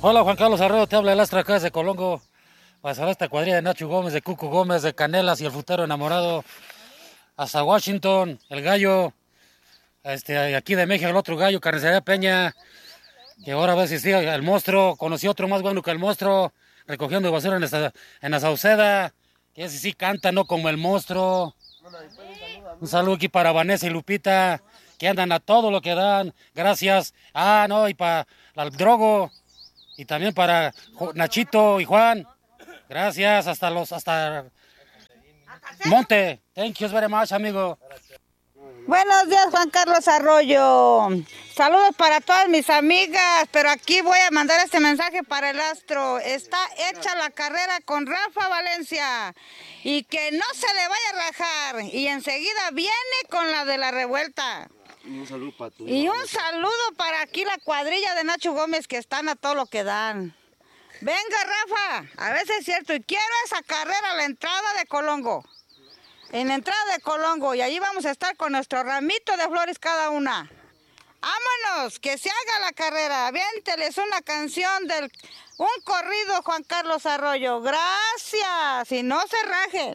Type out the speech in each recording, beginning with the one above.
Hola Juan Carlos Arroyo, te habla el Astra acá desde Colongo. Para esta cuadrilla de Nacho Gómez, de Cuco Gómez, de Canelas y el frutero enamorado. Hasta Washington, el gallo. Aquí de México el otro gallo, Carnicería Peña. Que ahora a ver si sigue el monstruo. Conocí otro más bueno que el monstruo. Recogiendo basura en la Sauceda. Que ese sí canta, no como el monstruo. Un saludo aquí para Vanessa y Lupita. Que andan a todo lo que dan. Gracias. No, y para el Drogo. Y también para Nachito y Juan. Gracias, hasta Monte. Thank you very much, amigo. Buenos días, Juan Carlos Arroyo. Saludos para todas mis amigas, pero aquí voy a mandar este mensaje para el Astro. Está hecha la carrera con Rafa Valencia y que no se le vaya a rajar. Y enseguida viene con la de la revuelta. Un saludo para tu y un saludo para aquí la cuadrilla de Nacho Gómez que están a todo lo que dan. Venga, Rafa, a ver si es cierto. Y quiero esa carrera a la entrada de Colongo. En la entrada de Colongo. Y allí vamos a estar con nuestro ramito de flores cada una. ¡Vámonos! Que se haga la carrera. Aviénteles una canción un corrido, Juan Carlos Arroyo. Gracias. Y no se rajen.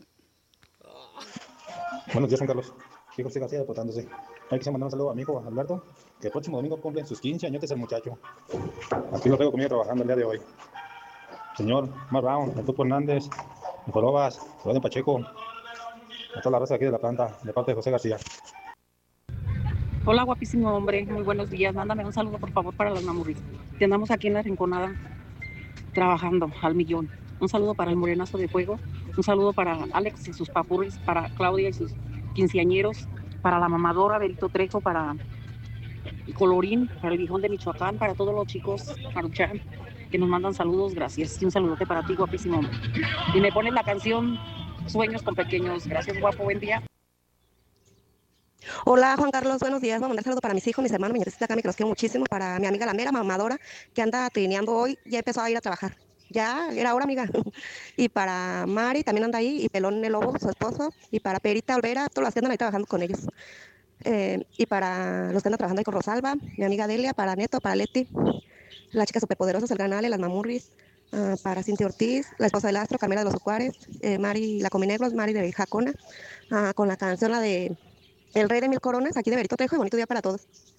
Buenos días, Juan Carlos. Sí, José García deportándose. Hay que mandar un saludo a mi hijo Alberto, que el próximo domingo cumple sus 15 años el muchacho. Aquí lo traigo conmigo trabajando el día de hoy. Señor Mar Brown, el Tupo Hernández, Nicolobas, Rodríguez Pacheco, a toda la raza aquí de la planta, de parte de José García. Hola, guapísimo hombre, muy buenos días. Mándame un saludo, por favor, para las mamurris. Que andamos aquí en la Rinconada trabajando al millón. Un saludo para el morenazo de fuego. Un saludo para Alex y sus papurris, para Claudia y sus quinceañeros, para la mamadora Berito Trejo, para Colorín, para el Viejón de Michoacán, para todos los chicos Maruchan que nos mandan saludos, gracias. Y un saludote para ti, guapísimo hombre. Y me pones la canción Sueños con Pequeños. Gracias, guapo, buen día. Hola Juan Carlos, buenos días. Voy a mandar saludos para mis hijos, mis hermanos, mi nietecita Cami, que los quiero muchísimo. Para mi amiga la mera mamadora, que anda trineando hoy, ya empezó a ir a trabajar. Ya era hora, amiga. Y para Mari, también anda ahí, y Pelón el Lobo, su esposo. Y para Perita Olvera, todos los que andan ahí trabajando con ellos. Y para los que andan trabajando ahí con Rosalba, mi amiga Delia, para Neto, para Leti, las chicas superpoderosas, el Gran Ale, las Mamurris. Para Cintia Ortiz, la esposa del Astro, Carmela de los Juárez, Mari la Cominegros, Mari de Jacona, con la canción la de El Rey de Mil Coronas, aquí de Berito Trejo, y bonito día para todos.